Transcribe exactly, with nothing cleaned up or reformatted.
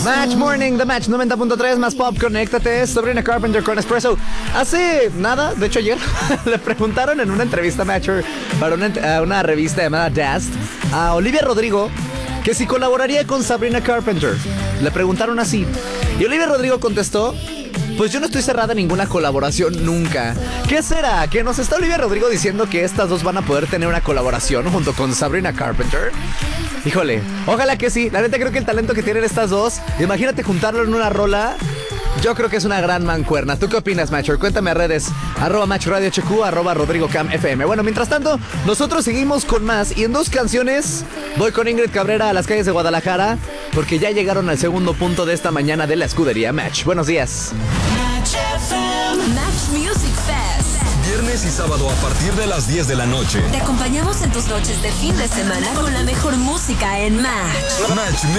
Match Morning, The Match noventa punto tres, más pop, conéctate. Sabrina Carpenter con Espresso. Hace nada, de hecho ayer, le preguntaron en una entrevista a Matcher para una, uh, una revista llamada Dust a Olivia Rodrigo que si colaboraría con Sabrina Carpenter. Le preguntaron así y Olivia Rodrigo contestó: pues yo no estoy cerrada a ninguna colaboración nunca. ¿Qué será? ¿Que nos está Olivia Rodrigo diciendo que estas dos van a poder tener una colaboración junto con Sabrina Carpenter? Híjole, ojalá que sí. La neta creo que el talento que tienen estas dos, imagínate juntarlo en una rola. Yo creo que es una gran mancuerna. ¿Tú qué opinas, Matcher? Cuéntame a redes. Arroba Match Radio H Q, arroba Rodrigo Cam F M. Bueno, mientras tanto, nosotros seguimos con más. Y en dos canciones voy con Ingrid Cabrera a las calles de Guadalajara, porque ya llegaron al segundo punto de esta mañana de la escudería Match. Buenos días. Match F M. Match Music Fest. Viernes y sábado a partir de las diez de la noche. Te acompañamos en tus noches de fin de semana con la mejor música en Match. Match